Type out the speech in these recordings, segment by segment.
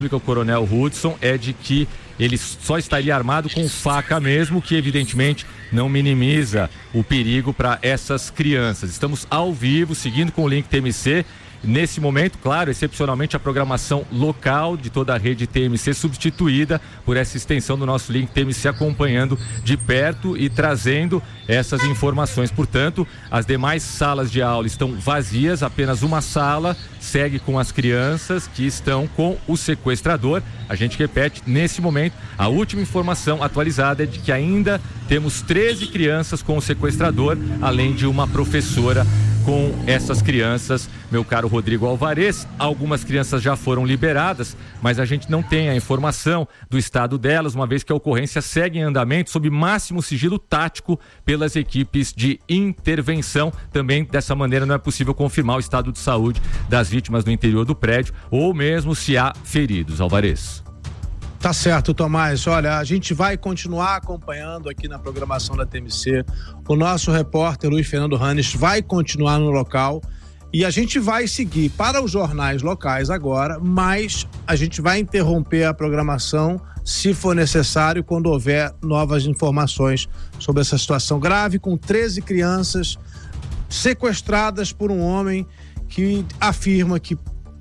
o Coronel Hudson é de que ele só estaria armado com faca mesmo, que evidentemente não minimiza o perigo para essas crianças. Estamos ao vivo, seguindo com o link TMC. Nesse momento, claro, excepcionalmente a programação local de toda a rede TMC substituída por essa extensão do nosso link TMC, acompanhando de perto e trazendo essas informações. Portanto, as demais salas de aula estão vazias, apenas uma sala segue com as crianças que estão com o sequestrador. A gente repete, nesse momento, a última informação atualizada é de que ainda temos 13 crianças com o sequestrador, além de uma professora com essas crianças, meu caro Rodrigo Alvarez. Algumas crianças já foram liberadas, mas a gente não tem a informação do estado delas, uma vez que a ocorrência segue em andamento sob máximo sigilo tático pelas equipes de intervenção. Também dessa maneira não é possível confirmar o estado de saúde das vítimas no interior do prédio ou mesmo se há feridos. Alvarez. Tá certo, Tomás. Olha, a gente vai continuar acompanhando aqui na programação da TMC. O nosso repórter Luiz Fernando Hannes vai continuar no local e a gente vai seguir para os jornais locais agora, mas a gente vai interromper a programação se for necessário, quando houver novas informações sobre essa situação grave, com 13 crianças sequestradas por um homem que afirma que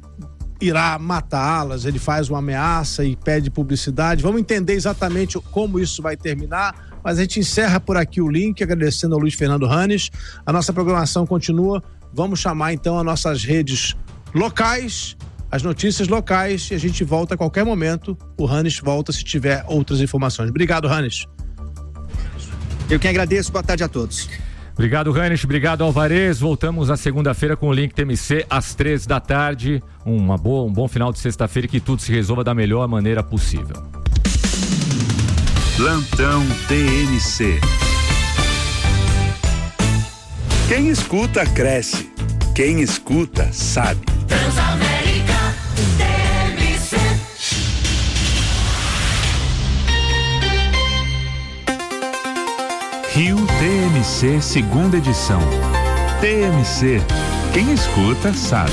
irá matá-las. Ele faz uma ameaça e pede publicidade. Vamos entender exatamente como isso vai terminar, mas a gente encerra por aqui o link, agradecendo ao Luiz Fernando Hannes. A nossa programação continua. Vamos chamar então as nossas redes locais, as notícias locais, e a gente volta a qualquer momento. O Hannes volta se tiver outras informações. Obrigado, Hannes. Eu que agradeço. Boa tarde a todos. Obrigado, Hannes. Obrigado, Alvarez. Voltamos na segunda-feira com o link TMC às 3h. Um bom final de sexta-feira e que tudo se resolva da melhor maneira possível. Plantão TMC. Quem escuta, cresce. Quem escuta, sabe. Transamérica TMC. Rio TMC, segunda edição. TMC, quem escuta sabe.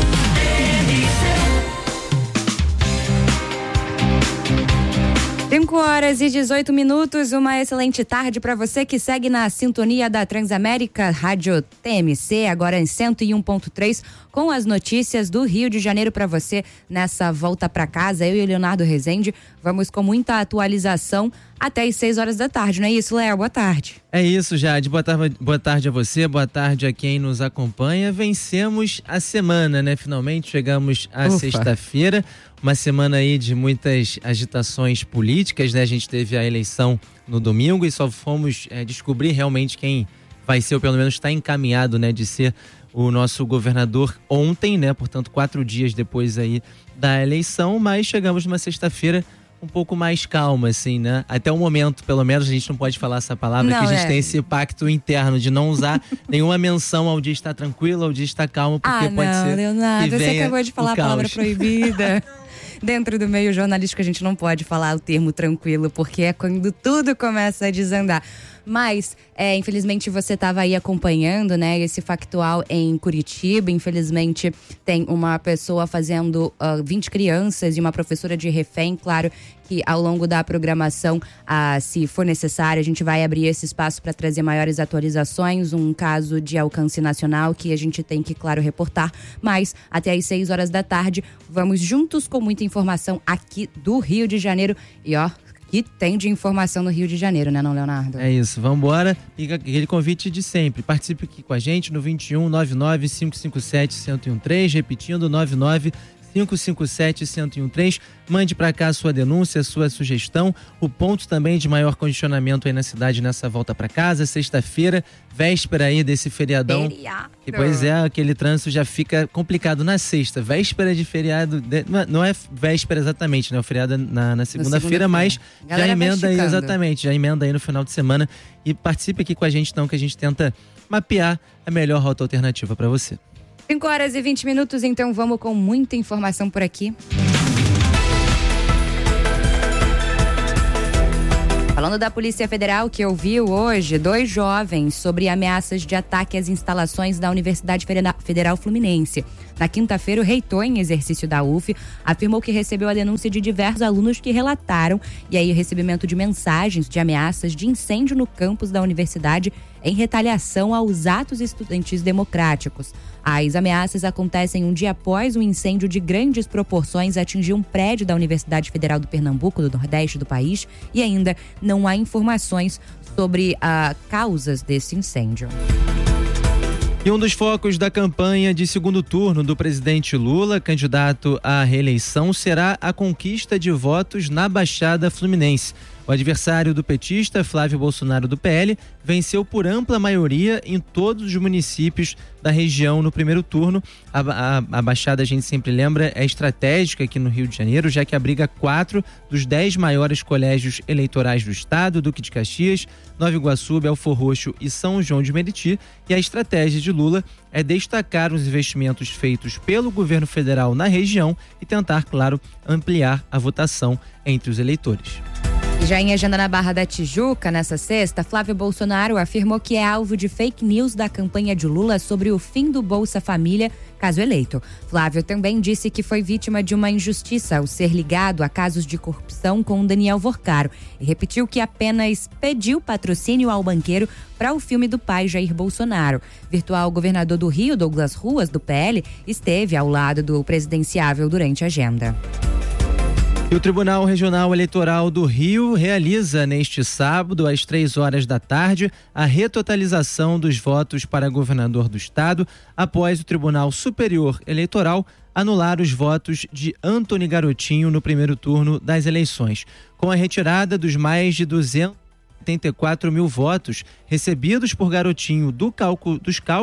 5h18, uma excelente tarde para você que segue na sintonia da Transamérica Rádio TMC, agora em 101.3, com as notícias do Rio de Janeiro para você nessa volta para casa. Eu e o Leonardo Rezende vamos com muita atualização até às 6h, não é isso, Léo? Boa tarde. É isso, Jade. Boa tarde a você, boa tarde a quem nos acompanha. Vencemos a semana, né? Finalmente chegamos à sexta-feira. Uma semana aí de muitas agitações políticas, né? A gente teve a eleição no domingo e só fomos descobrir realmente quem vai ser, ou pelo menos está encaminhado, né, de ser o nosso governador ontem, né? Portanto, 4 dias depois aí da eleição, mas chegamos numa sexta-feira um pouco mais calma, assim, né? Até o momento, pelo menos, a gente não pode falar essa palavra, que a gente tem esse pacto interno de não usar nenhuma menção ao dia estar tranquilo, ao dia estar calmo, porque pode ser Leonardo, que você acabou de falar a palavra proibida. Dentro do meio jornalístico a gente não pode falar o termo tranquilo, porque é quando tudo começa a desandar. Mas, infelizmente, você estava aí acompanhando, né, esse factual em Curitiba. Infelizmente, tem uma pessoa fazendo 20 crianças e uma professora de refém. Claro que ao longo da programação, se for necessário, a gente vai abrir esse espaço para trazer maiores atualizações. Um caso de alcance nacional que a gente tem que, claro, reportar. Mas, até às 6h, vamos juntos com muita informação aqui do Rio de Janeiro. E que tem de informação no Rio de Janeiro, né, não, Leonardo? É isso, vamos embora. E aquele convite de sempre. Participe aqui com a gente no 21 99 557 1013, repetindo 99 557 1013. Mande para cá a sua denúncia, a sua sugestão. O ponto também de maior condicionamento aí na cidade nessa volta para casa, sexta-feira, véspera aí desse feriadão. Feriado. E, pois é, aquele trânsito já fica complicado na sexta. Véspera de feriado, não é véspera exatamente, né? O feriado é na segunda-feira, mas já emenda aí, exatamente, já emenda aí no final de semana. E participe aqui com a gente então, que a gente tenta mapear a melhor rota alternativa para você. 5h20, então vamos com muita informação por aqui. Falando da Polícia Federal, que ouviu hoje 2 jovens sobre ameaças de ataque às instalações da Universidade Federal Fluminense. Na quinta-feira, o reitor em exercício da UF afirmou que recebeu a denúncia de diversos alunos que relataram o recebimento de mensagens de ameaças de incêndio no campus da universidade em retaliação aos atos estudantis democráticos. As ameaças acontecem um dia após um incêndio de grandes proporções atingir um prédio da Universidade Federal do Pernambuco, do Nordeste do país, e ainda não há informações sobre as causas desse incêndio. E um dos focos da campanha de segundo turno do presidente Lula, candidato à reeleição, será a conquista de votos na Baixada Fluminense. O adversário do petista, Flávio Bolsonaro do PL, venceu por ampla maioria em todos os municípios da região no primeiro turno. A Baixada, a gente sempre lembra, é estratégica aqui no Rio de Janeiro, já que abriga 4 dos 10 maiores colégios eleitorais do estado: Duque de Caxias, Nova Iguaçu, Belfor Roxo e São João de Meriti. E a estratégia de Lula é destacar os investimentos feitos pelo governo federal na região e tentar, claro, ampliar a votação entre os eleitores. Já em agenda na Barra da Tijuca, nessa sexta, Flávio Bolsonaro afirmou que é alvo de fake news da campanha de Lula sobre o fim do Bolsa Família, caso eleito. Flávio também disse que foi vítima de uma injustiça ao ser ligado a casos de corrupção com Daniel Vorcaro e repetiu que apenas pediu patrocínio ao banqueiro para o filme do pai Jair Bolsonaro. Virtual governador do Rio, Douglas Ruas, do PL, esteve ao lado do presidenciável durante a agenda. E o Tribunal Regional Eleitoral do Rio realiza neste sábado, às 3h da tarde, a retotalização dos votos para governador do estado, após o Tribunal Superior Eleitoral anular os votos de Antony Garotinho no primeiro turno das eleições. Com a retirada dos mais de 284 mil votos recebidos por Garotinho do cálculo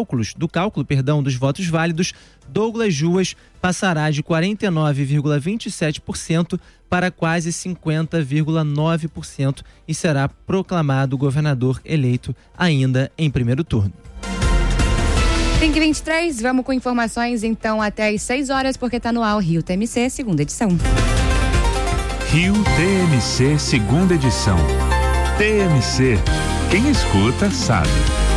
dos votos válidos, Douglas Ruas passará de 49,27% para quase 50,9% e será proclamado governador eleito ainda em primeiro turno. 5h23, vamos com informações então até às 6h, porque está no ar o Rio TMC, segunda edição. Rio TMC, segunda edição. TMC, quem escuta sabe.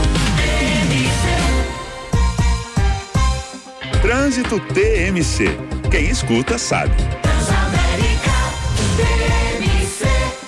Trânsito TMC, quem escuta sabe. Transamérica TMC.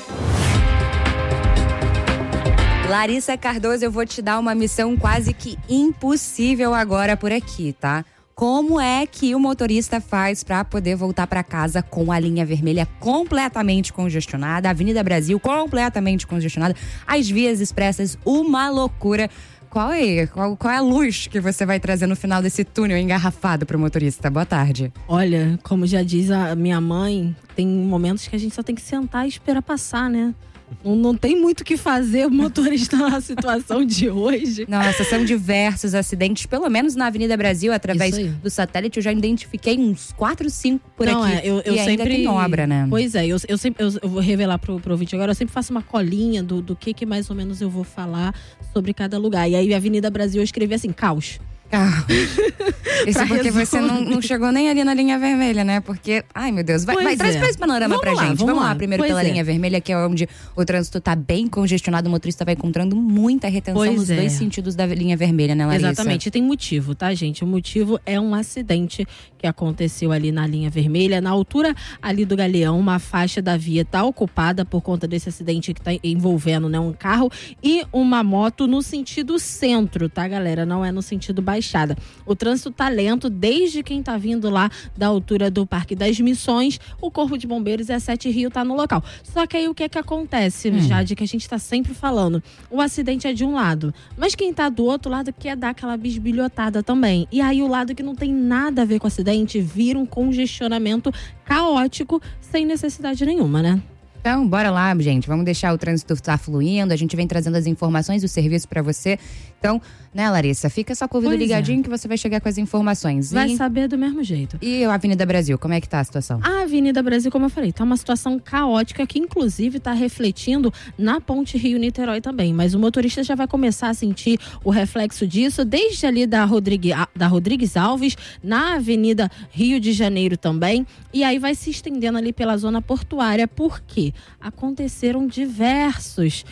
Larissa Cardoso, eu vou te dar uma missão quase que impossível agora por aqui, tá? Como é que o motorista faz para poder voltar para casa com a linha vermelha completamente congestionada, a Avenida Brasil completamente congestionada, as vias expressas uma loucura? Qual é a luz que você vai trazer no final desse túnel engarrafado para o motorista? Boa tarde. Olha, como já diz a minha mãe, tem momentos que a gente só tem que sentar e esperar passar, né? Não tem muito o que fazer o motorista na situação de hoje. Nossa, são diversos acidentes, pelo menos na Avenida Brasil, através do satélite, eu já identifiquei uns 4, 5 por aqui. Eu e ainda sempre tem obra, né? Pois é, eu vou revelar pro ouvinte agora, eu sempre faço uma colinha do que mais ou menos eu vou falar sobre cada lugar. E aí, a Avenida Brasil, eu escrevi assim, caos. Isso porque você não chegou nem ali na linha vermelha, né? Porque, ai meu Deus, vai traz esse panorama pra gente. Vamos lá primeiro pela linha vermelha, que é onde o trânsito tá bem congestionado, o motorista vai encontrando muita retenção nos dois sentidos da linha vermelha, né, Larissa? Exatamente, tem motivo, tá, gente? O motivo é um acidente que aconteceu ali na linha vermelha, na altura ali do Galeão, uma faixa da via tá ocupada por conta desse acidente que tá envolvendo, né, um carro e uma moto no sentido centro, tá, galera? Não é no sentido baixada. O trânsito tá lento desde quem tá vindo lá da altura do Parque das Missões. O Corpo de Bombeiros e a 7 Rio tá no local. Só que aí o que acontece, Jade, que a gente tá sempre falando? O acidente é de um lado, mas quem tá do outro lado quer dar aquela bisbilhotada também. E aí o lado que não tem nada a ver com o acidente vira um congestionamento caótico sem necessidade nenhuma, né? Então, bora lá, gente. Vamos deixar o trânsito estar fluindo. A gente vem trazendo as informações do serviço para você. Então, né, Larissa? Fica só com o ouvido ligadinho que você vai chegar com as informações. Vai saber do mesmo jeito. E a Avenida Brasil, como é que tá a situação? A Avenida Brasil, como eu falei, tá uma situação caótica que, inclusive, tá refletindo na Ponte Rio-Niterói também. Mas o motorista já vai começar a sentir o reflexo disso desde ali da Rodrigues Alves, na Avenida Rio de Janeiro também. E aí vai se estendendo ali pela zona portuária. Por quê? quê? Aconteceram diversas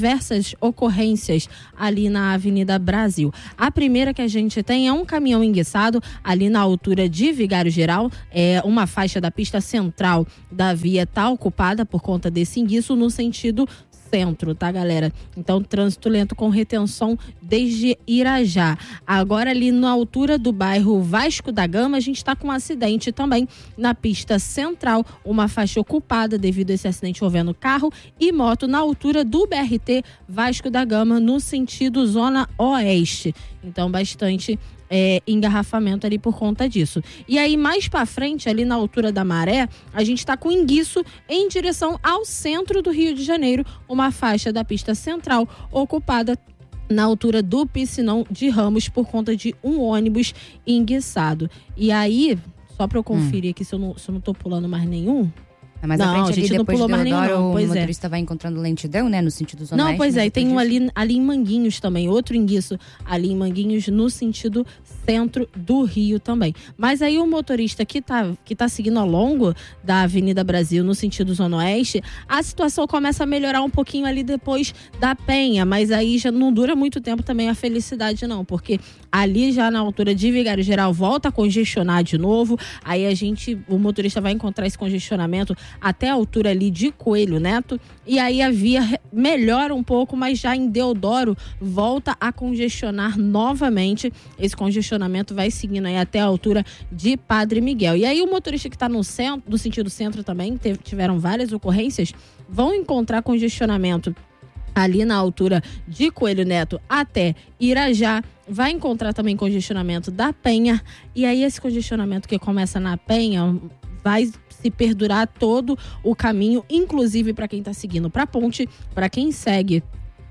ocorrências ali na Avenida Brasil. A primeira que a gente tem é um caminhão enguiçado ali na altura de Vigário Geral. Uma faixa da pista central da via está ocupada por conta desse enguiço no sentido centro, tá, galera? Então, trânsito lento com retenção desde Irajá. Agora, ali na altura do bairro Vasco da Gama, a gente está com um acidente também na pista central, uma faixa ocupada devido a esse acidente envolvendo carro e moto na altura do BRT Vasco da Gama, no sentido zona oeste. Então, bastante engarrafamento ali por conta disso. E aí, mais pra frente, ali na altura da Maré, a gente tá com enguiço em direção ao centro do Rio de Janeiro, uma faixa da pista central ocupada na altura do Piscinão de Ramos por conta de um ônibus enguiçado. E aí, só pra eu conferir aqui se eu não tô pulando mais nenhum. Mas não, a gente não pulou mais nenhum. Pois o motorista vai encontrando lentidão, né? No sentido zona oeste. Não, pois é. E tem um ali em Manguinhos também. Outro enguiço ali em Manguinhos no sentido centro do Rio também. Mas aí o motorista que tá seguindo ao longo da Avenida Brasil no sentido zona oeste, a situação começa a melhorar um pouquinho ali depois da Penha. Mas aí já não dura muito tempo também a felicidade não. Porque ali já na altura de Vigário Geral volta a congestionar de novo. Aí o motorista vai encontrar esse congestionamento até a altura ali de Coelho Neto, e aí a via melhora um pouco, mas já em Deodoro volta a congestionar novamente. Esse congestionamento vai seguindo aí até a altura de Padre Miguel. E aí o motorista que está no centro, no sentido centro também, tiveram várias ocorrências, vão encontrar congestionamento ali na altura de Coelho Neto até Irajá, vai encontrar também congestionamento da Penha, e aí esse congestionamento que começa na Penha vai se perdurar todo o caminho, inclusive para quem está seguindo para a ponte, para quem segue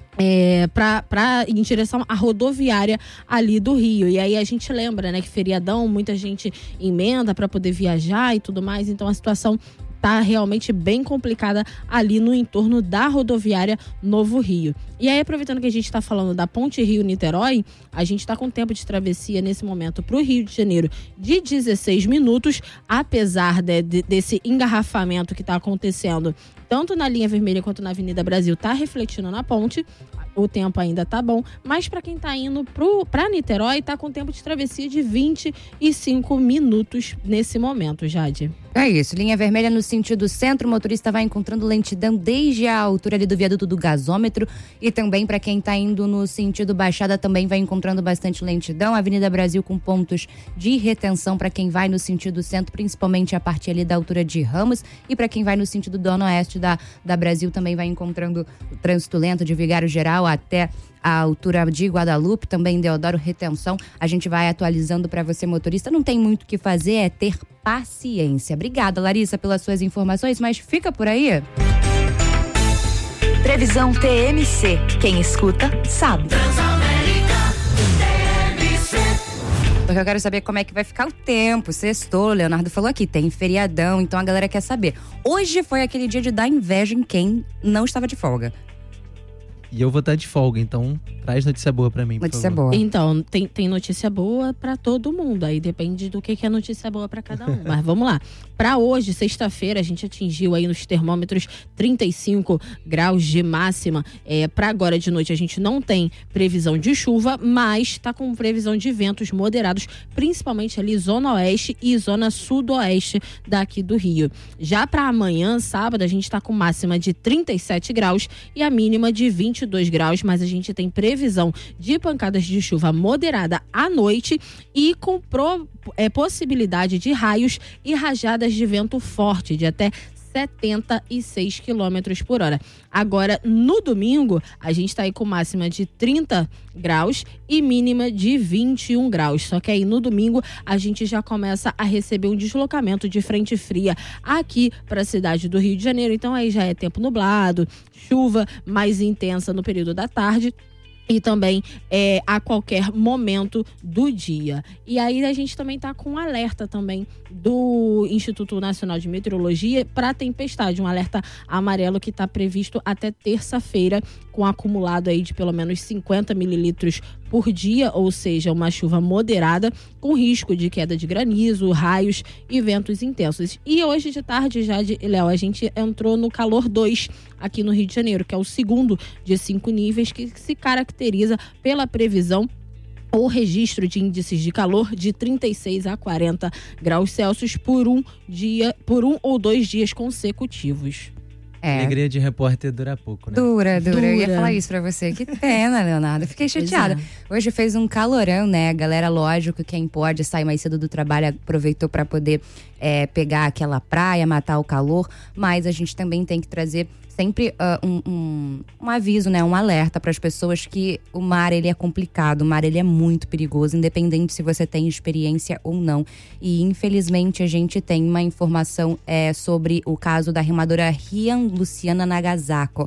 em direção à rodoviária ali do Rio. E aí a gente lembra, né, que feriadão, muita gente emenda para poder viajar e tudo mais, então a situação tá realmente bem complicada ali no entorno da rodoviária Novo Rio. E aí, aproveitando que a gente está falando da Ponte Rio-Niterói, a gente está com tempo de travessia nesse momento para o Rio de Janeiro de 16 minutos, apesar desse engarrafamento que está acontecendo tanto na linha vermelha quanto na Avenida Brasil, tá refletindo na ponte. O tempo ainda tá bom, mas para quem tá indo para Niterói, tá com tempo de travessia de 25 minutos nesse momento, Jade. É isso, linha vermelha no sentido centro, o motorista vai encontrando lentidão desde a altura ali do viaduto do gasômetro, e também para quem tá indo no sentido baixada também vai encontrando bastante lentidão. Avenida Brasil com pontos de retenção para quem vai no sentido centro, principalmente a partir ali da altura de Ramos, e para quem vai no sentido zona oeste da Brasil também vai encontrando o trânsito lento de Vigário Geral até a altura de Guadalupe, também Deodoro retenção. A gente vai atualizando para você, motorista. Não tem muito o que fazer, é ter paciência. Obrigada, Larissa, pelas suas informações, mas fica por aí. Previsão TMC. Quem escuta, sabe. Porque eu quero saber como é que vai ficar o tempo. Sextou, o Leonardo falou aqui, tem feriadão, então a galera quer saber. Hoje foi aquele dia de dar inveja em quem não estava de folga. E eu vou estar de folga, então traz notícia boa pra mim, por Notícia favor. boa. Então, tem notícia boa pra todo mundo. Aí depende do que é notícia boa pra cada um. Mas vamos lá. Pra hoje, sexta-feira, a gente atingiu aí nos termômetros 35 graus de máxima. Pra agora de noite, a gente não tem previsão de chuva, mas tá com previsão de ventos moderados, principalmente ali zona oeste e zona sudoeste daqui do Rio. Já pra amanhã, sábado, a gente tá com máxima de 37 graus e a mínima de 22 graus, mas a gente tem previsão de pancadas de chuva moderada à noite e com possibilidade de raios e rajadas de vento forte de até 76 km por hora. Agora, no domingo, a gente tá aí com máxima de 30 graus e mínima de 21 graus. Só que aí no domingo a gente já começa a receber um deslocamento de frente fria aqui para a cidade do Rio de Janeiro. Então aí já é tempo nublado, chuva mais intensa no período da tarde. E também a qualquer momento do dia. E aí a gente também está com um alerta também do Instituto Nacional de Meteorologia para tempestade, um alerta amarelo que está previsto até terça-feira, com acumulado aí de pelo menos 50 mililitros por dia, ou seja, uma chuva moderada, com risco de queda de granizo, raios e ventos intensos. E hoje de tarde, Léo, a gente entrou no calor 2 aqui no Rio de Janeiro, que é o segundo de 5 níveis, que se caracteriza pela previsão ou registro de índices de calor de 36 a 40 graus Celsius por um ou 2 dias consecutivos. Alegria de repórter dura pouco, né? Dura. Eu ia falar isso pra você. Que pena, Leonardo. Fiquei chateada. Hoje fez um calorão, né? Galera, lógico, quem pode sair mais cedo do trabalho aproveitou pra poder pegar aquela praia, matar o calor. Mas a gente também tem que trazer sempre um aviso, né? Um alerta para as pessoas que o mar, ele é complicado, o mar, ele é muito perigoso, independente se você tem experiência ou não. E infelizmente a gente tem uma informação sobre o caso da remadora Rian Luciana Nagasako.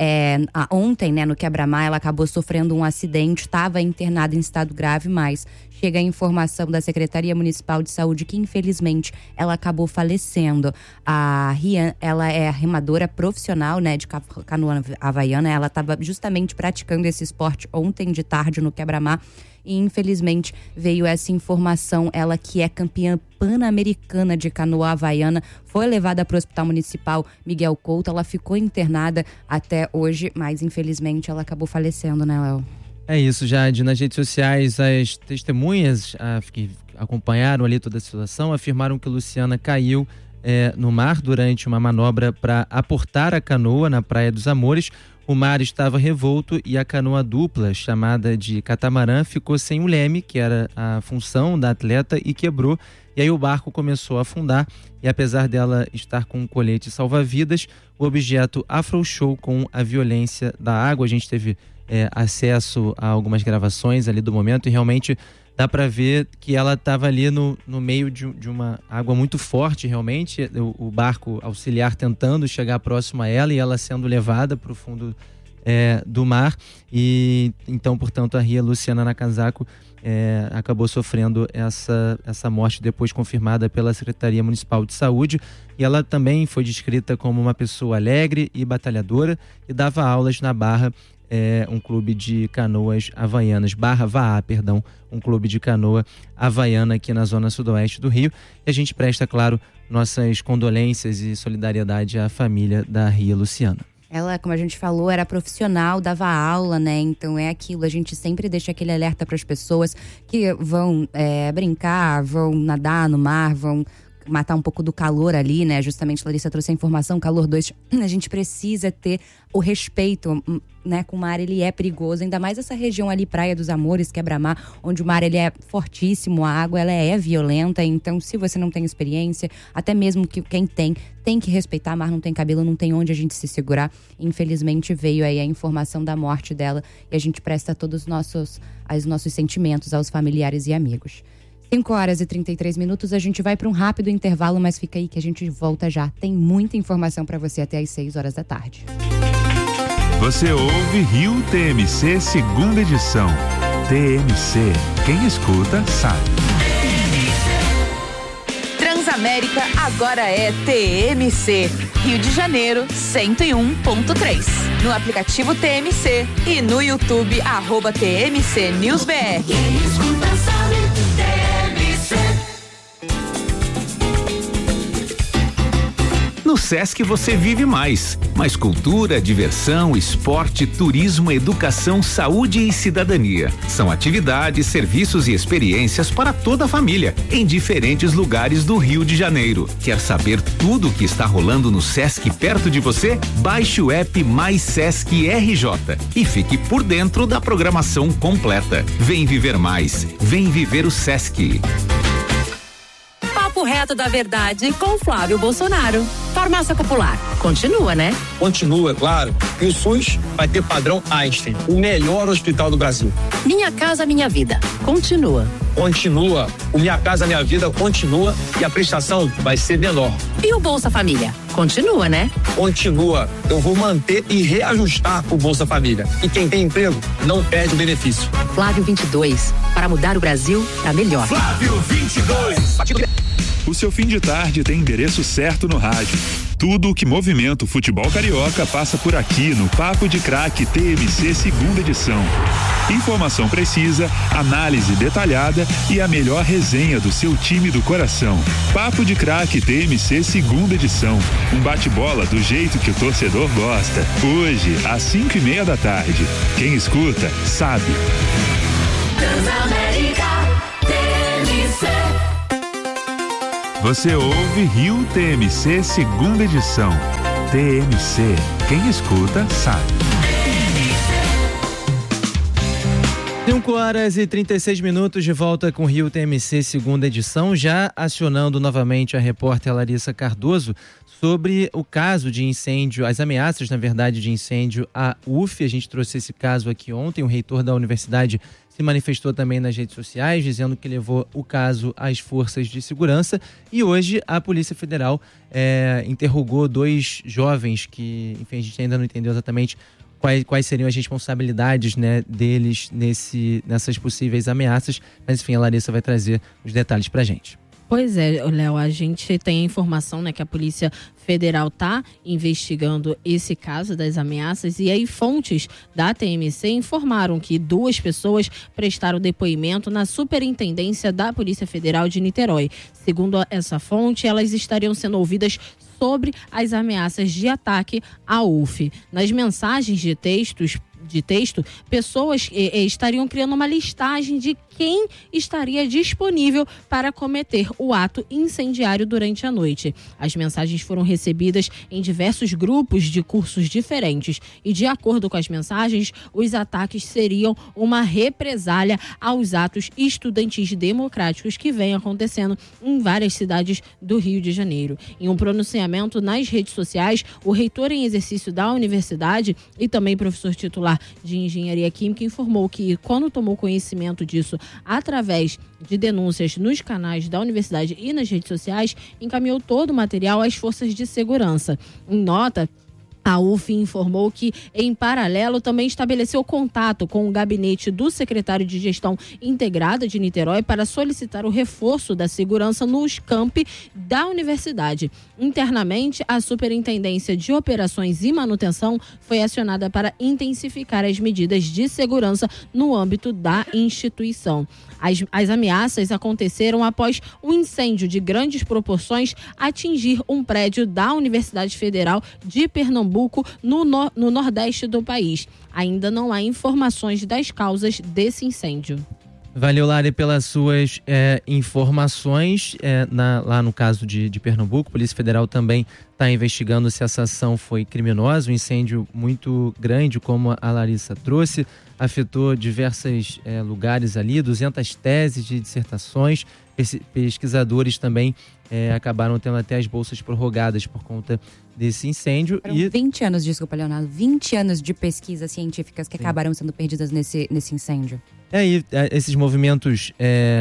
Ontem, né, no Quebra-Mar, ela acabou sofrendo um acidente, estava internada em estado grave, mas chega a informação da Secretaria Municipal de Saúde que, infelizmente, ela acabou falecendo. A Rian, ela é remadora profissional, né, de canoa havaiana. Ela estava justamente praticando esse esporte ontem de tarde no Quebra-Mar. E infelizmente veio essa informação, ela que é campeã pan-americana de canoa havaiana, foi levada para o Hospital Municipal Miguel Couto, ela ficou internada até hoje, mas infelizmente ela acabou falecendo, né, Léo? É isso, Jade. Nas redes sociais, as testemunhas que acompanharam ali toda a situação afirmaram que Luciana caiu no mar durante uma manobra para aportar a canoa na Praia dos Amores. O mar estava revolto e a canoa dupla, chamada de catamarã, ficou sem o leme, que era a função da atleta, e quebrou. E aí o barco começou a afundar e, apesar dela estar com um colete salva-vidas, o objeto afrouxou com a violência da água. A gente teve acesso a algumas gravações ali do momento e realmente dá para ver que ela estava ali no meio de uma água muito forte, realmente. O barco auxiliar tentando chegar próximo a ela e ela sendo levada para o fundo do mar. E então, portanto, a Rian Luciana Nagasako acabou sofrendo essa morte depois confirmada pela Secretaria Municipal de Saúde. E ela também foi descrita como uma pessoa alegre e batalhadora e dava aulas na Barra, um clube de canoas havaianas, um clube de canoa havaiana aqui na zona sudoeste do Rio. E a gente presta, claro, nossas condolências e solidariedade à família da Rian Luciana. Ela, como a gente falou, era profissional, dava aula, né? Então é aquilo, a gente sempre deixa aquele alerta para as pessoas que vão brincar, vão nadar no mar, vão matar um pouco do calor ali, né? Justamente, Larissa trouxe a informação, calor 2, a gente precisa ter o respeito, né? Com o mar, ele é perigoso, ainda mais essa região ali, Praia dos Amores, Quebra-Mar, onde o mar, ele é fortíssimo, a água, ela é violenta, então se você não tem experiência, até mesmo que quem tem que respeitar, mar não tem cabelo, não tem onde a gente se segurar. Infelizmente veio aí a informação da morte dela e a gente presta todos os nossos sentimentos aos familiares e amigos. 5h33, a gente vai para um rápido intervalo, mas fica aí que a gente volta já. Tem muita informação para você até às 6 da tarde. Você ouve Rio TMC, segunda edição. TMC, quem escuta sabe. Transamérica agora é TMC. Rio de Janeiro, 101.3. No aplicativo TMC e no YouTube, @TMC News BR. Quem escuta sabe, TMC. No Sesc você vive mais cultura, diversão, esporte, turismo, educação, saúde e cidadania. São atividades, serviços e experiências para toda a família, em diferentes lugares do Rio de Janeiro. Quer saber tudo o que está rolando no Sesc perto de você? Baixe o app Mais Sesc RJ e fique por dentro da programação completa. Vem viver mais, vem viver o Sesc. Papo reto da verdade com Flávio Bolsonaro. Farmácia Popular. Continua, né? Continua, claro. E o SUS vai ter padrão Einstein, o melhor hospital do Brasil. Minha Casa Minha Vida. Continua. Continua. O Minha Casa Minha Vida continua e a prestação vai ser menor. E o Bolsa Família? Continua, né? Continua. Eu vou manter e reajustar o Bolsa Família. E quem tem emprego não perde o benefício. Flávio 22. Para mudar o Brasil pra melhor. Flávio 22. O seu fim de tarde tem endereço certo no rádio. Tudo o que movimenta o futebol carioca passa por aqui no Papo de Craque TMC segunda edição. Informação precisa, análise detalhada e a melhor resenha do seu time do coração. Papo de Craque TMC segunda edição. Um bate-bola do jeito que o torcedor gosta. Hoje, às 5:30 da tarde. Quem escuta, sabe. Transamérica TMC. Você ouve Rio TMC segunda edição. TMC, quem escuta sabe. 5h36 de volta com Rio TMC segunda edição, já acionando novamente a repórter Larissa Cardoso sobre o caso de incêndio, as ameaças, na verdade, de incêndio à UF. A gente trouxe esse caso aqui ontem, o reitor da universidade se manifestou também nas redes sociais, dizendo que levou o caso às forças de segurança. E hoje a Polícia Federal interrogou 2 jovens que, enfim, a gente ainda não entendeu exatamente quais seriam as responsabilidades, né, deles nessas possíveis ameaças. Mas, enfim, a Larissa vai trazer os detalhes pra gente. Pois é, Léo, a gente tem a informação, né, que a Polícia Federal está investigando esse caso das ameaças, e aí fontes da TMC informaram que 2 pessoas prestaram depoimento na Superintendência da Polícia Federal de Niterói. Segundo essa fonte, elas estariam sendo ouvidas sobre as ameaças de ataque à UF. Nas mensagens de texto, pessoas estariam criando uma listagem de quem estaria disponível para cometer o ato incendiário durante a noite. As mensagens foram recebidas em diversos grupos de cursos diferentes e, de acordo com as mensagens, os ataques seriam uma represália aos atos estudantis democráticos que vêm acontecendo em várias cidades do Rio de Janeiro. Em um pronunciamento nas redes sociais, o reitor em exercício da universidade e também professor titular de Engenharia Química informou que, quando tomou conhecimento disso através de denúncias nos canais da universidade e nas redes sociais, encaminhou todo o material às forças de segurança. Em nota, a UF informou que, em paralelo, também estabeleceu contato com o gabinete do secretário de Gestão Integrada de Niterói para solicitar o reforço da segurança nos campi da universidade. Internamente, a Superintendência de Operações e Manutenção foi acionada para intensificar as medidas de segurança no âmbito da instituição. As ameaças aconteceram após um incêndio de grandes proporções atingir um prédio da Universidade Federal de Pernambuco, no nordeste do país. Ainda não há informações das causas desse incêndio. Valeu, Lari, pelas suas informações. Lá no caso de Pernambuco, a Polícia Federal também está investigando se essa ação foi criminosa. Um incêndio muito grande, como a Larissa trouxe, afetou diversos lugares ali, 200 teses de dissertações. Pesquisadores também acabaram tendo até as bolsas prorrogadas por conta desse incêndio. Foram 20 anos, desculpa, Leonardo, 20 anos de pesquisas científicas que acabaram sendo perdidas nesse incêndio. E esses movimentos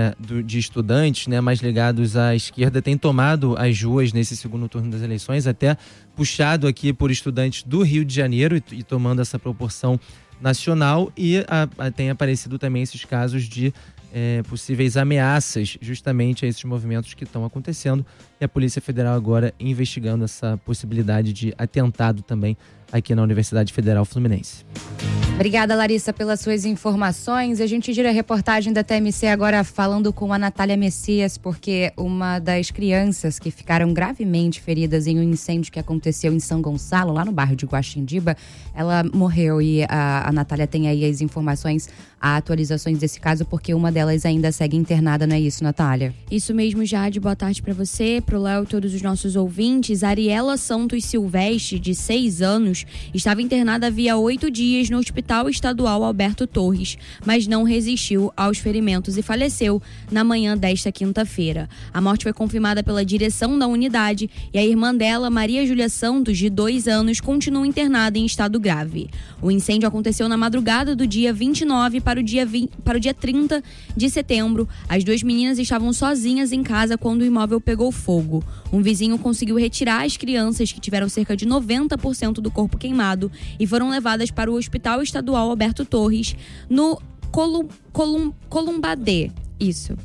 de estudantes, né, mais ligados à esquerda, têm tomado as ruas nesse segundo turno das eleições, até puxado aqui por estudantes do Rio de Janeiro e tomando essa proporção nacional, e tem aparecido também esses casos de possíveis ameaças justamente a esses movimentos que estão acontecendo, e a Polícia Federal agora investigando essa possibilidade de atentado também aqui na Universidade Federal Fluminense. Obrigada, Larissa, pelas suas informações. A gente gira a reportagem da TMC agora falando com a Natália Messias, porque uma das crianças que ficaram gravemente feridas em um incêndio que aconteceu em São Gonçalo, lá no bairro de Guaxindiba, ela morreu, e a Natália tem aí as informações, as atualizações desse caso, porque uma delas ainda segue internada, não é isso, Natália? Isso mesmo, Jade. Boa tarde pra você, pro Léo e todos os nossos ouvintes. Ariela Santos Silvestre, de 6 anos, estava internada havia 8 dias no Hospital Estadual Alberto Torres, mas não resistiu aos ferimentos e faleceu na manhã desta quinta-feira. A morte foi confirmada pela direção da unidade e a irmã dela, Maria Júlia Santos, de 2 anos, continua internada em estado grave. O incêndio aconteceu na madrugada do dia 29 para o dia 30 de setembro. As 2 meninas estavam sozinhas em casa quando o imóvel pegou fogo. Um vizinho conseguiu retirar as crianças, que tiveram cerca de 90% do corpo queimado, e foram levadas para o Hospital Estadual Alberto Torres, no Columbadê. Isso.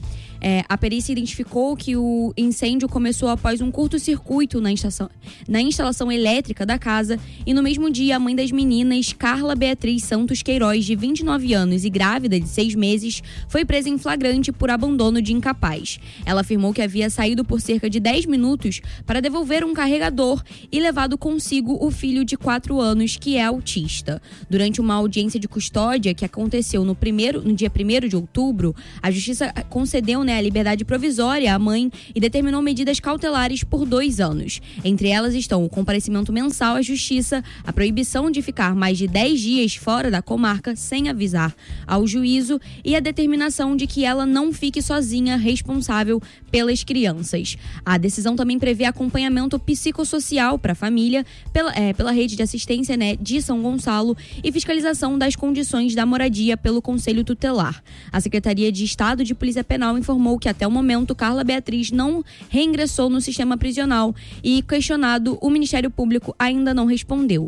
A perícia identificou que o incêndio começou após um curto-circuito na instalação elétrica da casa e no mesmo dia a mãe das meninas, Carla Beatriz Santos Queiroz, de 29 anos e grávida de 6 meses, foi presa em flagrante por abandono de incapaz. Ela afirmou que havia saído por cerca de 10 minutos para devolver um carregador e levado consigo o filho de 4 anos, que é autista. Durante uma audiência de custódia que aconteceu no dia 1º de outubro, a Justiça concedeu a liberdade provisória à mãe e determinou medidas cautelares por 2 anos. Entre elas estão o comparecimento mensal à Justiça, a proibição de ficar mais de 10 dias fora da comarca sem avisar ao juízo e a determinação de que ela não fique sozinha responsável pelas crianças. A decisão também prevê acompanhamento psicossocial para a família pela rede de assistência de São Gonçalo e fiscalização das condições da moradia pelo Conselho Tutelar. A Secretaria de Estado de Polícia Penal informou que até o momento Carla Beatriz não reingressou no sistema prisional e, questionado, o Ministério Público ainda não respondeu.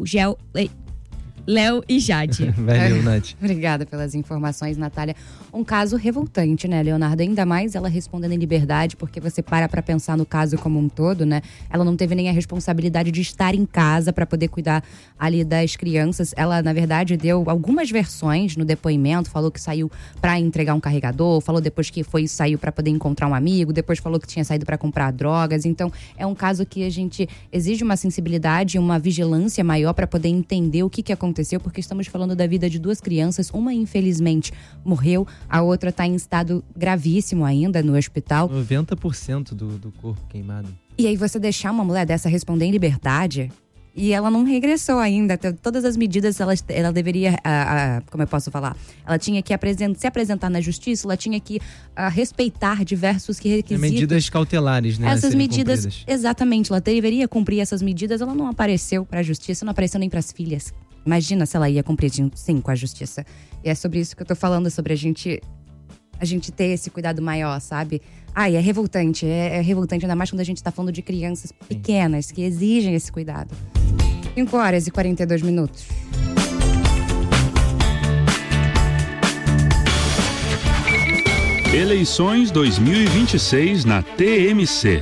Léo e Jade. Valeu, Nath. Obrigada pelas informações, Natália. Um caso revoltante, né, Leonardo? Ainda mais ela respondendo em liberdade, porque você para pensar no caso como um todo, né? Ela não teve nem a responsabilidade de estar em casa para poder cuidar ali das crianças. Ela, na verdade, deu algumas versões no depoimento, falou que saiu para entregar um carregador, falou depois que saiu para poder encontrar um amigo, depois falou que tinha saído para comprar drogas. Então, é um caso que a gente exige uma sensibilidade e uma vigilância maior para poder entender o que aconteceu, porque estamos falando da vida de 2 crianças. Uma, infelizmente, morreu, a outra está em estado gravíssimo ainda no hospital. 90% do corpo queimado. E aí você deixar uma mulher dessa responder em liberdade e ela não regressou ainda. Todas as medidas ela deveria, como eu posso falar? Ela tinha que se apresentar na justiça, ela tinha que respeitar diversos requisitos. Medidas cautelares, né? Essas medidas, exatamente, ela deveria cumprir essas medidas. Ela não apareceu para a justiça, não apareceu nem para as filhas. Imagina se ela ia cumprir, sim, com a justiça. E é sobre isso que eu tô falando, sobre a gente ter esse cuidado maior, sabe? É revoltante, é revoltante, ainda mais quando a gente tá falando de crianças pequenas que exigem esse cuidado. 5h42. Eleições 2026 na TMC.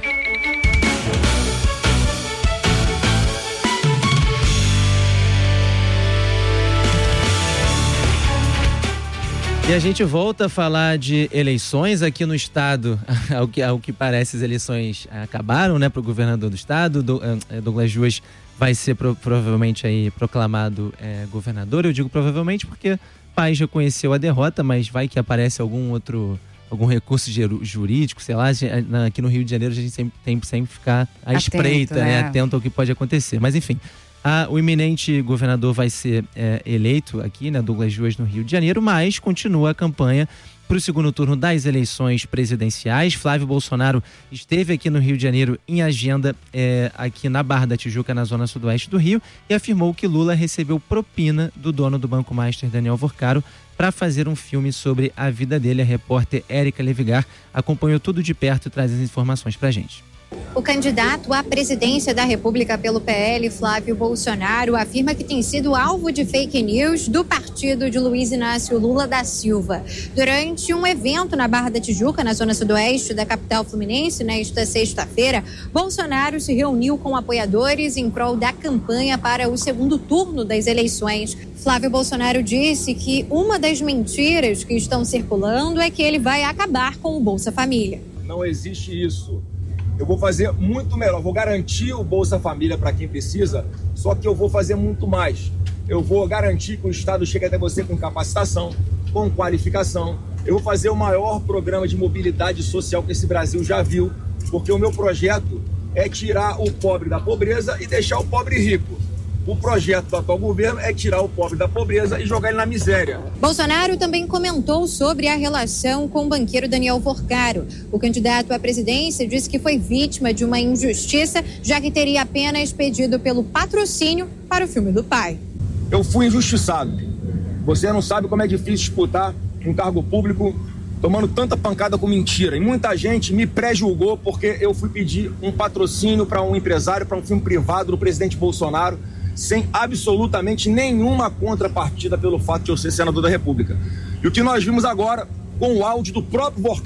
E a gente volta a falar de eleições aqui no estado. Ao que parece, as eleições acabaram, né, para o governador do estado. Douglas Ruas vai ser provavelmente aí proclamado governador. Eu digo provavelmente porque Paes reconheceu a derrota, mas vai que aparece algum recurso jurídico, sei lá. Aqui no Rio de Janeiro a gente sempre tem que ficar à espreita, né? Atento ao que pode acontecer. Mas enfim, o iminente governador vai ser eleito aqui, né, Douglas Ruas, no Rio de Janeiro, mas continua a campanha para o segundo turno das eleições presidenciais. Flávio Bolsonaro esteve aqui no Rio de Janeiro em agenda aqui na Barra da Tijuca, na zona sudoeste do Rio, e afirmou que Lula recebeu propina do dono do Banco Master, Daniel Vorcaro, para fazer um filme sobre a vida dele. A repórter Érica Levigar acompanhou tudo de perto e traz as informações para a gente. O candidato à presidência da República pelo PL, Flávio Bolsonaro, afirma que tem sido alvo de fake news do partido de Luiz Inácio Lula da Silva. Durante um evento na Barra da Tijuca, na zona sudoeste da capital fluminense, nesta sexta-feira, Bolsonaro se reuniu com apoiadores em prol da campanha para o segundo turno das eleições. Flávio Bolsonaro disse que uma das mentiras que estão circulando é que ele vai acabar com o Bolsa Família. Não existe isso. Eu vou fazer muito melhor, vou garantir o Bolsa Família para quem precisa, só que eu vou fazer muito mais. Eu vou garantir que o Estado chegue até você com capacitação, com qualificação. Eu vou fazer o maior programa de mobilidade social que esse Brasil já viu, porque o meu projeto é tirar o pobre da pobreza e deixar o pobre rico. O projeto do atual governo é tirar o pobre da pobreza e jogar ele na miséria. Bolsonaro também comentou sobre a relação com o banqueiro Daniel Vorcaro. O candidato à presidência disse que foi vítima de uma injustiça, já que teria apenas pedido pelo patrocínio para o filme do pai. Eu fui injustiçado. Você não sabe como é difícil disputar um cargo público tomando tanta pancada com mentira. E muita gente me pré-julgou porque eu fui pedir um patrocínio para um empresário, para um filme privado do presidente Bolsonaro, sem absolutamente nenhuma contrapartida pelo fato de eu ser senador da República. E o que nós vimos agora, com o áudio do próprio Vorcaro,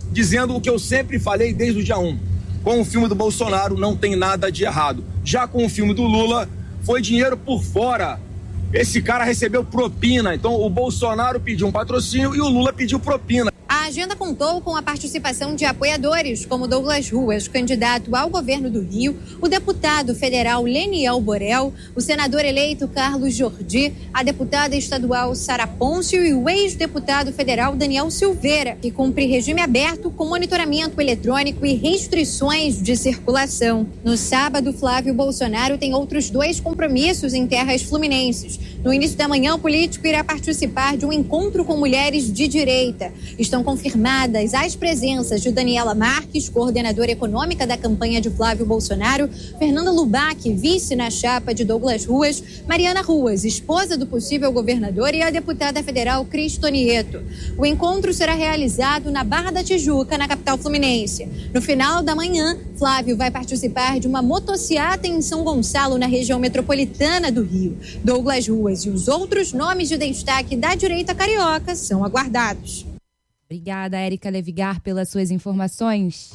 dizendo o que eu sempre falei desde o dia 1. Com o filme do Bolsonaro não tem nada de errado. Já com o filme do Lula, foi dinheiro por fora. Esse cara recebeu propina, então o Bolsonaro pediu um patrocínio e o Lula pediu propina. A agenda contou com a participação de apoiadores como Douglas Ruas, candidato ao governo do Rio, o deputado federal Leniel Borel, o senador eleito Carlos Jordi, a deputada estadual Sara Pôncio e o ex-deputado federal Daniel Silveira, que cumpre regime aberto com monitoramento eletrônico e restrições de circulação. No sábado, Flávio Bolsonaro tem outros 2 compromissos em terras fluminenses. No início da manhã, o político irá participar de um encontro com mulheres de direita. Estão confirmadas as presenças de Daniela Marques, coordenadora econômica da campanha de Flávio Bolsonaro, Fernanda Lubac, vice na chapa de Douglas Ruas, Mariana Ruas, esposa do possível governador, e a deputada federal Cristo Nieto. O encontro será realizado na Barra da Tijuca, na capital fluminense. No final da manhã, Flávio vai participar de uma motociata em São Gonçalo, na região metropolitana do Rio. Douglas Ruas e os outros nomes de destaque da direita carioca são aguardados. Obrigada, Érica Levigar, pelas suas informações.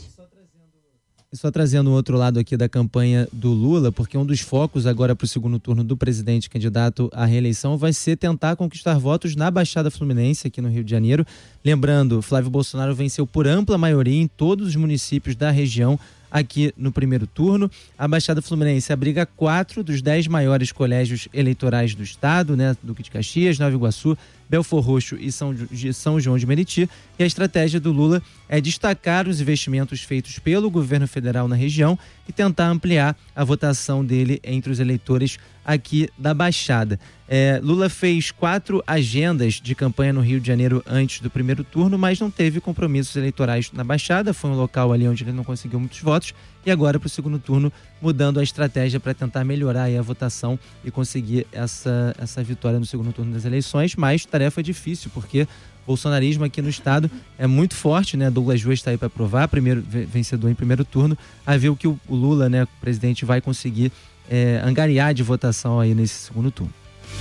E só trazendo o outro lado aqui da campanha do Lula, porque um dos focos agora para o segundo turno do presidente candidato à reeleição vai ser tentar conquistar votos na Baixada Fluminense, aqui no Rio de Janeiro. Lembrando, Flávio Bolsonaro venceu por ampla maioria em todos os municípios da região aqui no primeiro turno. A Baixada Fluminense abriga 4 dos 10 maiores colégios eleitorais do estado, né? Duque de Caxias, Nova Iguaçu, Belfor Roxo e São João de Meriti. E a estratégia do Lula é destacar os investimentos feitos pelo governo federal na região e tentar ampliar a votação dele entre os eleitores aqui da Baixada. Lula fez 4 agendas de campanha no Rio de Janeiro antes do primeiro turno, mas não teve compromissos eleitorais na Baixada. Foi um local ali onde ele não conseguiu muitos votos. E agora, para o segundo turno, mudando a estratégia para tentar melhorar aí a votação e conseguir essa vitória no segundo turno das eleições. Mas tarefa difícil, porque o bolsonarismo aqui no estado é muito forte, né? Douglas Ruas está aí para provar, primeiro vencedor em primeiro turno, a ver o que o Lula, né, o presidente, vai conseguir angariar de votação aí nesse segundo turno.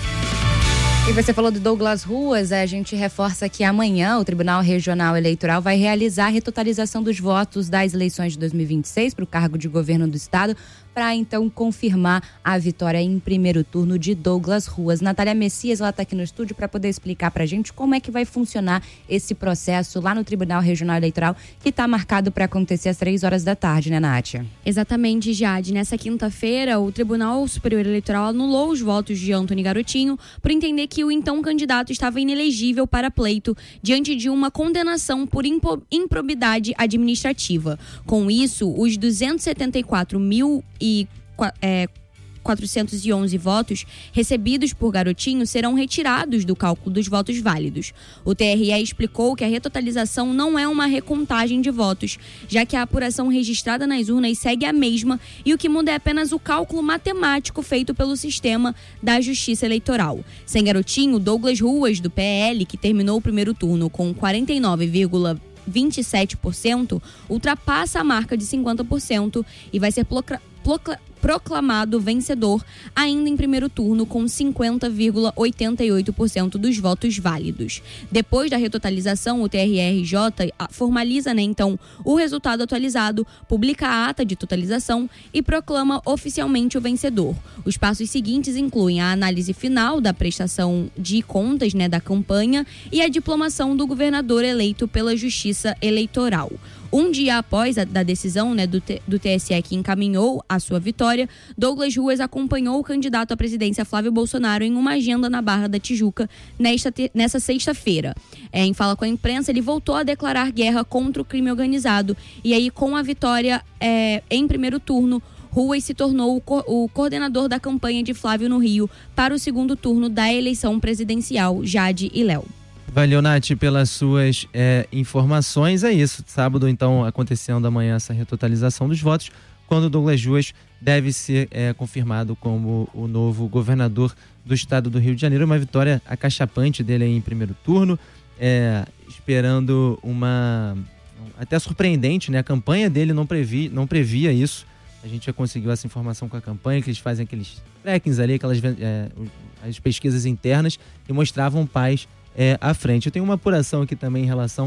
E você falou do Douglas Ruas, a gente reforça que amanhã o Tribunal Regional Eleitoral vai realizar a retotalização dos votos das eleições de 2026 para o cargo de governo do estado, para então confirmar a vitória em primeiro turno de Douglas Ruas. Natália Messias, ela está aqui no estúdio para poder explicar para a gente como é que vai funcionar esse processo lá no Tribunal Regional Eleitoral, que está marcado para acontecer às 3h da tarde, né, Nátia? Exatamente, Jade. Nessa quinta-feira, o Tribunal Superior Eleitoral anulou os votos de Antony Garotinho por entender que o então candidato estava inelegível para pleito diante de uma condenação por improbidade administrativa. Com isso, os 274.411 votos recebidos por Garotinho serão retirados do cálculo dos votos válidos. O TRE explicou que a retotalização não é uma recontagem de votos, já que a apuração registrada nas urnas segue a mesma e o que muda é apenas o cálculo matemático feito pelo sistema da Justiça Eleitoral. Sem Garotinho, Douglas Ruas, do PL, que terminou o primeiro turno com 49,27%, ultrapassa a marca de 50% e vai ser proclamado vencedor ainda em primeiro turno com 50,88% dos votos válidos. Depois da retotalização, o TRE-RJ formaliza, então, o resultado atualizado, publica a ata de totalização e proclama oficialmente o vencedor. Os passos seguintes incluem a análise final da prestação de contas, da campanha e a diplomação do governador eleito pela Justiça Eleitoral. Um dia após a decisão do TSE que encaminhou a sua vitória, Douglas Ruas acompanhou o candidato à presidência Flávio Bolsonaro em uma agenda na Barra da Tijuca nessa sexta-feira. Em fala com a imprensa, ele voltou a declarar guerra contra o crime organizado e aí, com a vitória em primeiro turno, Ruas se tornou o coordenador da campanha de Flávio no Rio para o segundo turno da eleição presidencial. Jade e Léo. Valeu, Nath, pelas suas informações. É isso. Sábado, então, acontecendo amanhã essa retotalização dos votos, quando Douglas Ruas deve ser confirmado como o novo governador do estado do Rio de Janeiro. Uma vitória acachapante dele aí em primeiro turno, esperando até surpreendente, né? A campanha dele não previa isso. A gente já conseguiu essa informação com a campanha, que eles fazem aqueles trackings ali, as pesquisas internas, e mostravam paz à frente. Eu tenho uma apuração aqui também em relação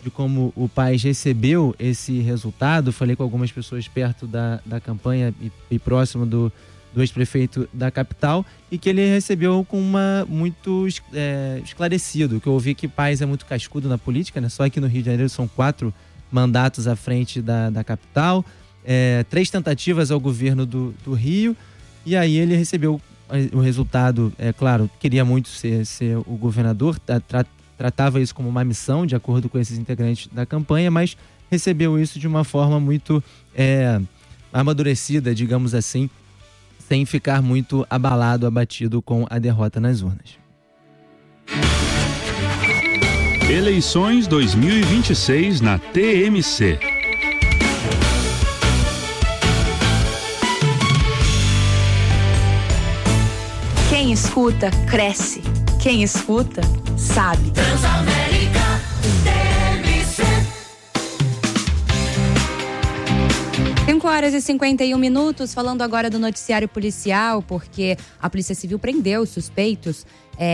de como o Paes recebeu esse resultado. Falei com algumas pessoas perto da campanha e próximo do ex-prefeito da capital, e que ele recebeu com muito esclarecido, que eu ouvi que Paes é muito cascudo na política, né? Só aqui no Rio de Janeiro são 4 mandatos à frente da capital, 3 tentativas ao governo do Rio, e aí ele recebeu o resultado. Claro, queria muito ser o governador, tratava isso como uma missão, de acordo com esses integrantes da campanha, mas recebeu isso de uma forma muito amadurecida, digamos assim, sem ficar muito abatido com a derrota nas urnas. Eleições 2026 na TMC. Quem escuta, cresce. Quem escuta, sabe. Transamérica TMC. 5h51, falando agora do noticiário policial, porque a Polícia Civil prendeu os suspeitos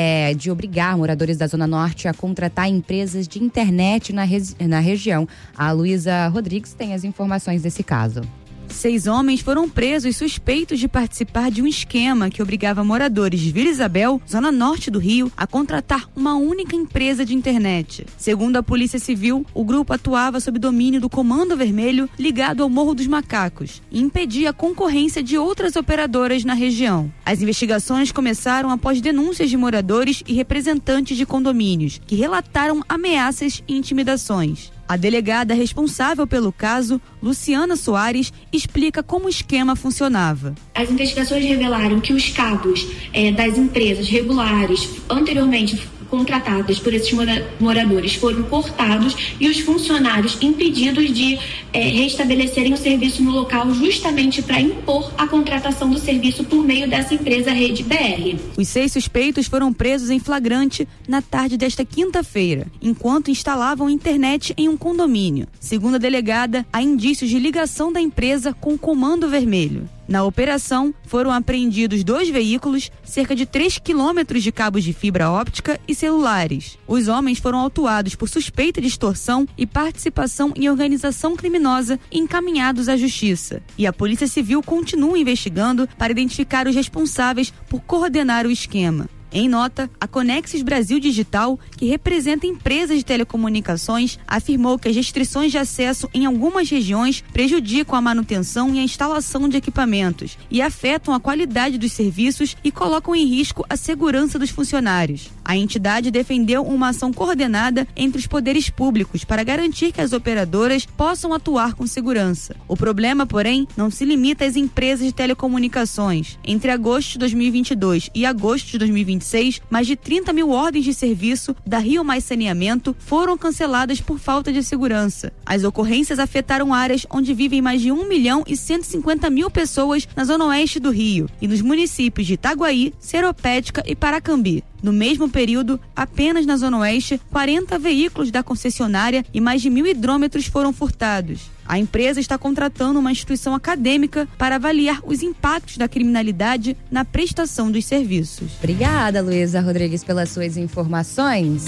de obrigar moradores da Zona Norte a contratar empresas de internet na região. A Luísa Rodrigues tem as informações desse caso. 6 homens foram presos suspeitos de participar de um esquema que obrigava moradores de Vila Isabel, zona norte do Rio, a contratar uma única empresa de internet. Segundo a Polícia Civil, o grupo atuava sob domínio do Comando Vermelho, ligado ao Morro dos Macacos, e impedia a concorrência de outras operadoras na região. As investigações começaram após denúncias de moradores e representantes de condomínios, que relataram ameaças e intimidações. A delegada responsável pelo caso, Luciana Soares, explica como o esquema funcionava. As investigações revelaram que os cabos das empresas regulares anteriormente contratadas por esses moradores foram cortados e os funcionários impedidos de restabelecerem o serviço no local, justamente para impor a contratação do serviço por meio dessa empresa Rede BR. Os 6 suspeitos foram presos em flagrante na tarde desta quinta-feira, enquanto instalavam internet em um condomínio. Segundo a delegada, há indícios de ligação da empresa com o Comando Vermelho. Na operação, foram apreendidos 2 veículos, cerca de 3 quilômetros de cabos de fibra óptica e celulares. Os homens foram autuados por suspeita de extorsão e participação em organização criminosa e encaminhados à justiça. E a Polícia Civil continua investigando para identificar os responsáveis por coordenar o esquema. Em nota, a Conexis Brasil Digital, que representa empresas de telecomunicações, afirmou que as restrições de acesso em algumas regiões prejudicam a manutenção e a instalação de equipamentos e afetam a qualidade dos serviços e colocam em risco a segurança dos funcionários. A entidade defendeu uma ação coordenada entre os poderes públicos para garantir que as operadoras possam atuar com segurança. O problema, porém, não se limita às empresas de telecomunicações. Entre agosto de 2022 e agosto de 2026, mais de 30 mil ordens de serviço da Rio Mais Saneamento foram canceladas por falta de segurança. As ocorrências afetaram áreas onde vivem mais de 1.150.000 pessoas na zona oeste do Rio e nos municípios de Itaguaí, Seropédica e Paracambi. No mesmo período, apenas na Zona Oeste, 40 veículos da concessionária e mais de 1.000 hidrômetros foram furtados. A empresa está contratando uma instituição acadêmica para avaliar os impactos da criminalidade na prestação dos serviços. Obrigada, Luísa Rodrigues, pelas suas informações.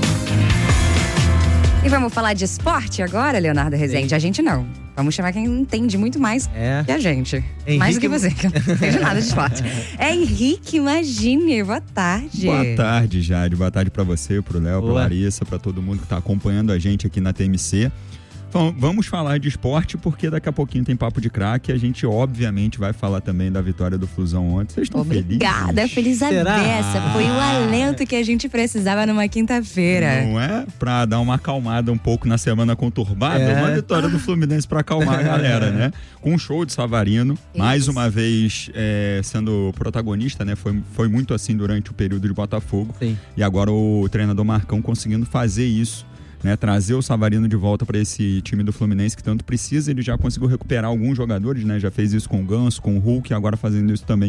E vamos falar de esporte agora, Leonardo Rezende? Sim. A gente não. Vamos chamar quem entende muito mais que a gente. Henrique... Mais do que você, que não entende nada de esporte. Henrique Magini, boa tarde. Boa tarde, Jade. Boa tarde pra você, pro Léo, pra Larissa, pra todo mundo que tá acompanhando a gente aqui na TMC. Então, vamos falar de esporte porque daqui a pouquinho tem Papo de Craque e a gente obviamente vai falar também da vitória do Flusão ontem. Vocês estão felizes? Obrigada, feliz a beça. Foi o alento que a gente precisava numa quinta-feira. Não é? Pra dar uma acalmada um pouco na semana conturbada, uma vitória do Fluminense pra acalmar a galera, né? Com um show de Savarino, mais uma vez sendo protagonista, né? Foi muito assim durante o período de Botafogo. Sim. E agora o treinador Marcão conseguindo fazer isso. Né, trazer o Savarino de volta para esse time do Fluminense que tanto precisa. Ele já conseguiu recuperar alguns jogadores, né, já fez isso com o Ganso, com o Hulk, agora fazendo isso também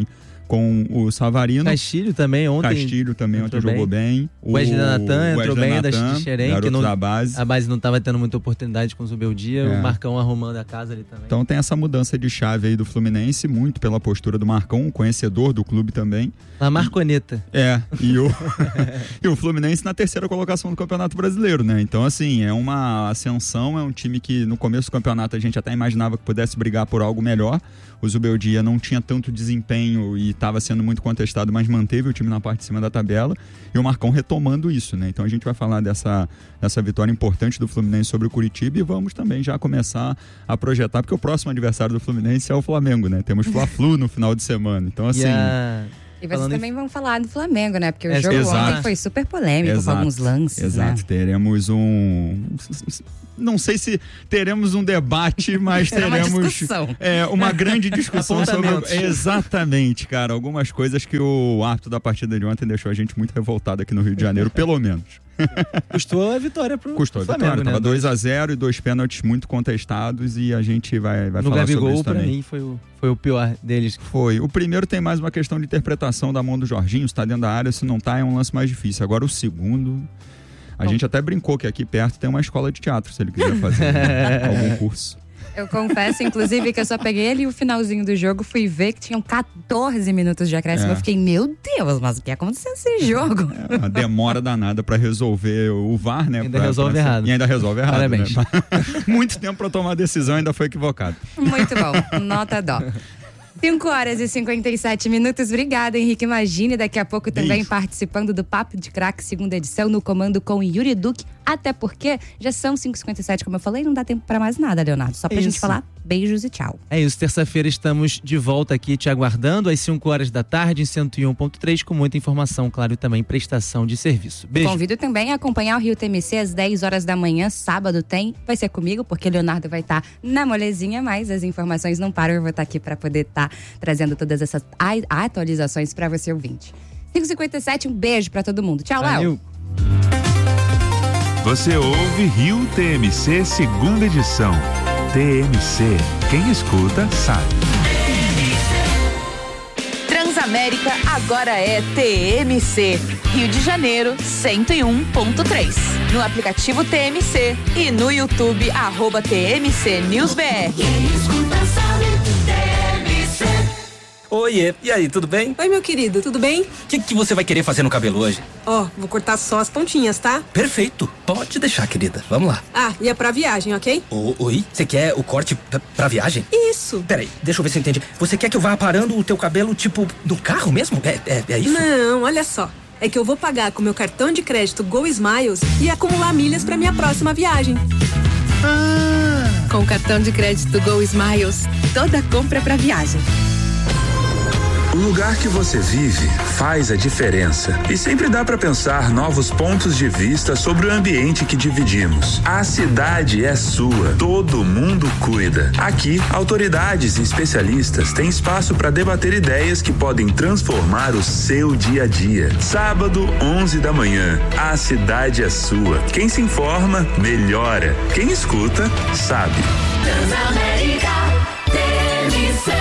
com o Savarino. Castilho também ontem jogou bem. O Wesley Natan entrou bem da Xerém, que da base. A base não estava tendo muita oportunidade com o Zubeldia, o Marcão arrumando a casa ali também. Então tem essa mudança de chave aí do Fluminense, muito pela postura do Marcão, um conhecedor do clube também. A Marconeta. E o Fluminense na terceira colocação do Campeonato Brasileiro, né? Então, assim, é uma ascensão, é um time que no começo do campeonato a gente até imaginava que pudesse brigar por algo melhor. O Zubeldia não tinha tanto desempenho e estava sendo muito contestado, mas manteve o time na parte de cima da tabela. E o Marcão retomando isso, né? Então a gente vai falar dessa vitória importante do Fluminense sobre o Curitiba e vamos também já começar a projetar, porque o próximo adversário do Fluminense é o Flamengo, né? Temos Fla-Flu no final de semana. Então, assim... E vocês também vão falar do Flamengo, né? Porque o jogo ontem foi super polêmico com alguns lances. Exato, né? Teremos não sei se teremos um debate, mas teremos uma grande discussão sobre... Exatamente, cara. Algumas coisas que o árbitro da partida de ontem deixou a gente muito revoltado aqui no Rio de Janeiro, pelo menos. Custou a vitória pro Custou a vitória, Flamengo, tava né? 2-0 e 2 pênaltis muito contestados e a gente vai no falar Gabigol, sobre isso também. Pra mim foi o pior deles. Foi. O primeiro tem mais uma questão de interpretação da mão do Jorginho, se tá dentro da área, se não tá, é um lance mais difícil. Agora o segundo... A gente até brincou que aqui perto tem uma escola de teatro, se ele quiser fazer algum curso. Eu confesso, inclusive, que eu só peguei ali o finalzinho do jogo, fui ver que tinham 14 minutos de acréscimo. Eu fiquei, meu Deus, mas o que aconteceu nesse jogo? Uma demora danada pra resolver o VAR, né? Ainda resolve errado. E ainda resolve errado. Parabéns. Né? Muito tempo pra tomar a decisão, ainda foi equivocado. Muito bom, nota dó. 5h57. Obrigada, Henrique Magini. Daqui a pouco também participando do Papo de Craque, segunda edição, no comando com Yuri Duque. Até porque já são 5h57, como eu falei, não dá tempo pra mais nada, Leonardo. Só pra gente falar beijos e tchau. É isso, terça-feira estamos de volta aqui te aguardando às 5h da tarde em 101.3 com muita informação, claro, e também prestação de serviço. Beijo. Convido também a acompanhar o Rio TMC às 10 horas da manhã, sábado vai ser comigo, porque o Leonardo vai estar na molezinha, mas as informações não param, eu vou estar aqui para poder estar trazendo todas essas atualizações para você ouvinte. 5h57, um beijo para todo mundo. Tchau, Léo. Você ouve Rio TMC, segunda edição. TMC, quem escuta sabe. Transamérica agora é TMC. Rio de Janeiro, 101.3. No aplicativo TMC e no YouTube, @TMC News BR. Quem escuta sabe, TMC. Oiê, e aí, tudo bem? Oi, meu querido, tudo bem? O que você vai querer fazer no cabelo hoje? Vou cortar só as pontinhas, tá? Perfeito, pode deixar, querida, vamos lá. E é pra viagem, ok? Oi, você quer o corte pra viagem? Isso. Peraí, deixa eu ver se eu entendi. Você quer que eu vá aparando o teu cabelo, tipo, no carro mesmo? É isso? Não, olha só. É que eu vou pagar com meu cartão de crédito Go Smiles e acumular milhas pra minha próxima viagem. Com o cartão de crédito Go Smiles, toda compra é pra viagem. O lugar que você vive faz a diferença. E sempre dá para pensar novos pontos de vista sobre o ambiente que dividimos. A cidade é sua, todo mundo cuida. Aqui, autoridades e especialistas têm espaço para debater ideias que podem transformar o seu dia a dia. Sábado, 11 da manhã. A cidade é sua. Quem se informa, melhora. Quem escuta, sabe. Transamérica, TMC.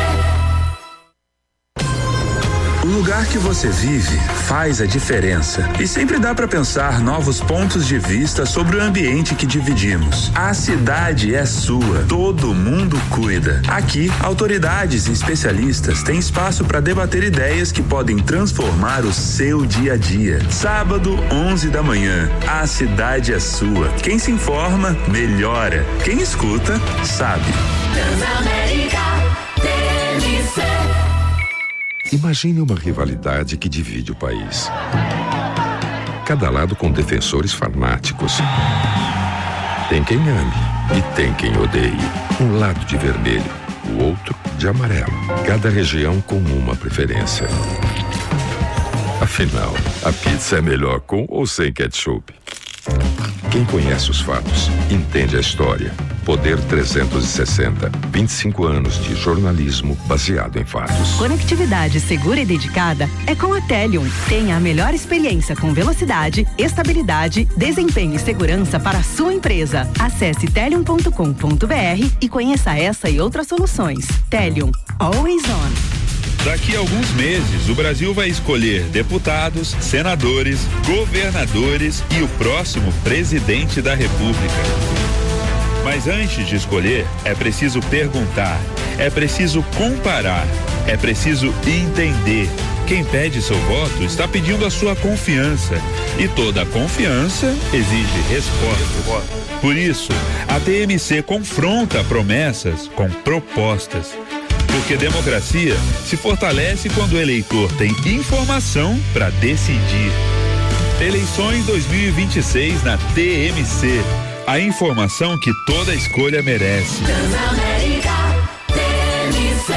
O lugar que você vive faz a diferença. E sempre dá para pensar novos pontos de vista sobre o ambiente que dividimos. A cidade é sua, todo mundo cuida. Aqui, autoridades e especialistas têm espaço para debater ideias que podem transformar o seu dia a dia. Sábado, 11 da manhã. A cidade é sua. Quem se informa, melhora. Quem escuta, sabe. Transamérica, TMC. Imagine uma rivalidade que divide o país. Cada lado com defensores fanáticos. Tem quem ame e tem quem odeie. Um lado de vermelho, o outro de amarelo. Cada região com uma preferência. Afinal, a pizza é melhor com ou sem ketchup? Quem conhece os fatos, entende a história. Poder 360. 25 anos de jornalismo baseado em fatos. Conectividade segura e dedicada é com a Telium. Tenha a melhor experiência com velocidade, estabilidade, desempenho e segurança para a sua empresa. Acesse telium.com.br e conheça essa e outras soluções. Telium. Always on. Daqui a alguns meses, o Brasil vai escolher deputados, senadores, governadores e o próximo presidente da República. Mas antes de escolher, é preciso perguntar, é preciso comparar, é preciso entender. Quem pede seu voto está pedindo a sua confiança. E toda confiança exige resposta. Por isso, a TMC confronta promessas com propostas. Porque democracia se fortalece quando o eleitor tem informação para decidir. Eleições 2026 na TMC. A informação que toda escolha merece. Transamérica, TMC.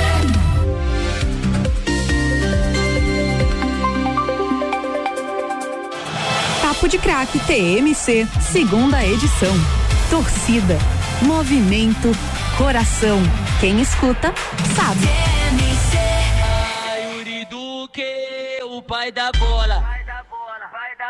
Papo de Craque TMC, segunda edição. Torcida, movimento, coração. Quem escuta, sabe. TMC. Yuri Duque, o pai da bola.